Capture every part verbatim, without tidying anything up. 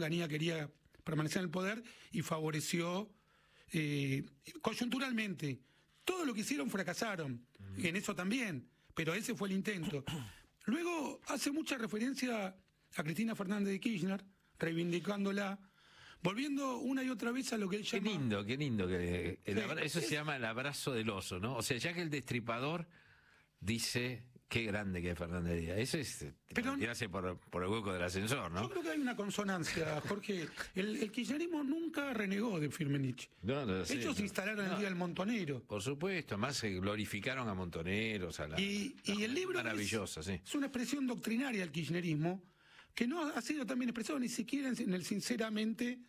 Onganía quería permanecer en el poder y favoreció eh, coyunturalmente. Todo lo que hicieron fracasaron, uh-huh. en eso también, pero ese fue el intento. Luego hace mucha referencia a Cristina Fernández de Kirchner, reivindicándola, volviendo una y otra vez a lo que él llama... Qué lindo, qué lindo. Que el Sí, abra... Eso es... se llama el abrazo del oso, ¿no? O sea, ya que el destripador dice... Qué grande que es Fernández Díaz. Eso es Pero, tirarse por, por el hueco del ascensor, ¿no? Yo creo que hay una consonancia, Jorge. El, el kirchnerismo nunca renegó de Firmenich. No, no, sí, Ellos no. instalaron no. el Día del Montonero. Por supuesto, más se glorificaron a montoneros, a la... Y, y el libro maravillosa, es, sí. es una expresión doctrinaria del kirchnerismo que no ha sido también expresado ni siquiera en el sinceramente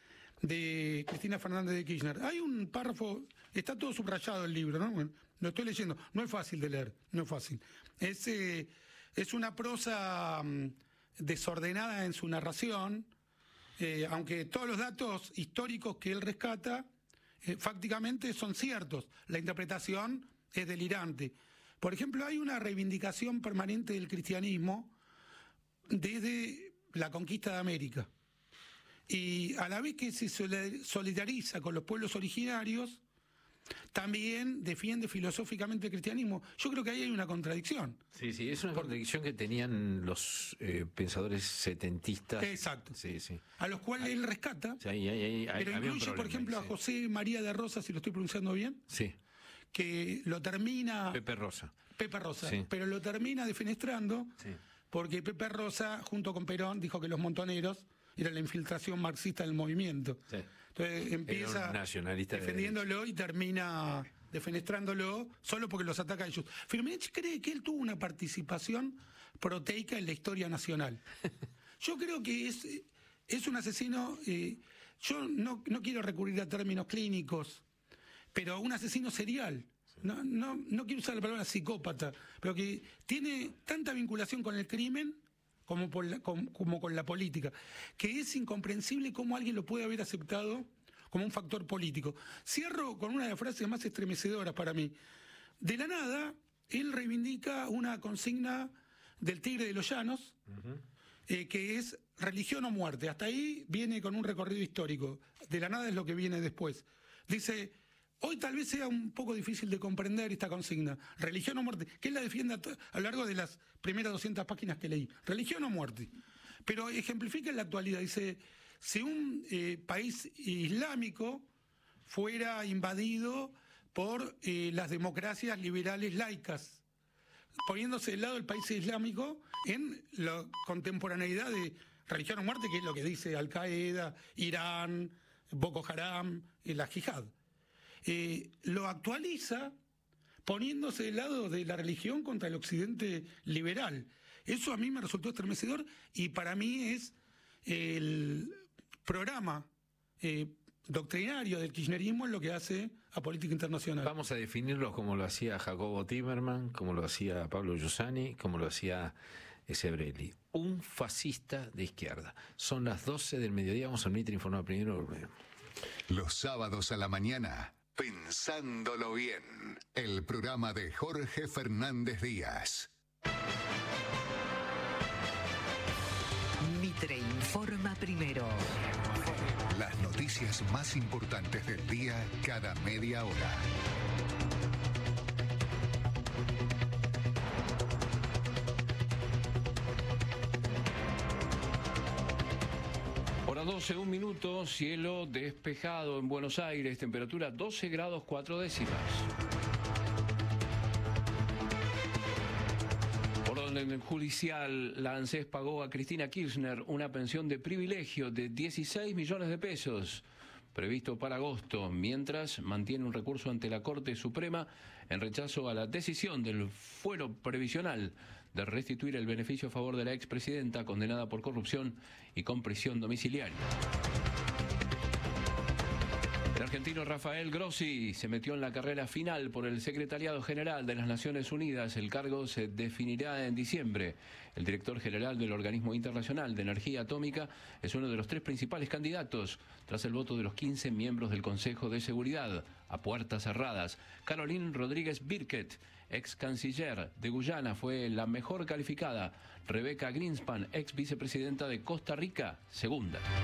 de Cristina Fernández de Kirchner. Hay un párrafo, está todo subrayado el libro, ¿no? Bueno, lo estoy leyendo, no es fácil de leer, no es fácil. Es, eh, es una prosa um, desordenada en su narración, eh, aunque todos los datos históricos que él rescata, eh, fácticamente son ciertos. La interpretación es delirante. Por ejemplo, hay una reivindicación permanente del cristianismo desde la conquista de América. Y a la vez que se solidariza con los pueblos originarios, también defiende filosóficamente el cristianismo. Yo creo que ahí hay una contradicción. Sí, sí, es una Por... contradicción que tenían los eh, pensadores setentistas. Exacto. Sí, sí. A los cuales él rescata, sí, ahí, ahí, ahí, pero incluye, por ejemplo, ahí, a José María de Rosa, si lo estoy pronunciando bien, sí. que lo termina... Pepe Rosa. Pepe Rosa, sí. Pero lo termina defenestrando, sí. Porque Pepe Rosa, junto con Perón, dijo que los montoneros era la infiltración marxista del movimiento. Sí. Entonces empieza defendiéndolo de y termina defenestrándolo solo porque los ataca a ellos. Firmenich cree que él tuvo una participación proteica en la historia nacional. Yo creo que es, es un asesino, eh, yo no, no quiero recurrir a términos clínicos, pero un asesino serial. No, no, no quiero usar la palabra psicópata, pero que tiene tanta vinculación con el crimen como, por la, como, como con la política, que es incomprensible cómo alguien lo puede haber aceptado como un factor político. Cierro con una de las frases más estremecedoras para mí. De la nada, él reivindica una consigna del Tigre de los Llanos, uh-huh. eh, que es religión o muerte. Hasta ahí viene con un recorrido histórico. De la nada es lo que viene después. Dice... Hoy tal vez sea un poco difícil de comprender esta consigna, religión o muerte, que él la defiende a, a lo largo de las primeras doscientas páginas que leí, religión o muerte. Pero ejemplifica en la actualidad, dice, si un eh, país islámico fuera invadido por eh, las democracias liberales laicas, poniéndose del lado del país islámico en la contemporaneidad de religión o muerte, que es lo que dice Al Qaeda, Irán, Boko Haram, eh, la Jihad. Eh, lo actualiza poniéndose del lado de la religión contra el occidente liberal. Eso a mí me resultó estremecedor y para mí es el programa eh, doctrinario del kirchnerismo en lo que hace a política internacional. Vamos a definirlos como lo hacía Jacobo Timerman, como lo hacía Pablo Giussani, como lo hacía Sebrelli. Un fascista de izquierda. Son las doce del mediodía, vamos a unir informar primero. Los sábados a la mañana, Pensándolo Bien, el programa de Jorge Fernández Díaz. Mitre informa primero. Las noticias más importantes del día cada media hora. Hora doce, un minuto, cielo despejado en Buenos Aires, temperatura doce grados cuatro décimas. Por orden judicial, la ANSES pagó a Cristina Kirchner una pensión de privilegio de dieciséis millones de pesos, previsto para agosto, mientras mantiene un recurso ante la Corte Suprema en rechazo a la decisión del fuero previsional de restituir el beneficio a favor de la expresidenta condenada por corrupción y con prisión domiciliaria. El argentino Rafael Grossi se metió en la carrera final por el Secretariado General de las Naciones Unidas. El cargo se definirá en diciembre. El director general del Organismo Internacional de Energía Atómica es uno de los tres principales candidatos tras el voto de los quince miembros del Consejo de Seguridad a puertas cerradas. Caroline Rodríguez Birket, ex canciller de Guyana, fue la mejor calificada. Rebeca Greenspan, ex vicepresidenta de Costa Rica, segunda.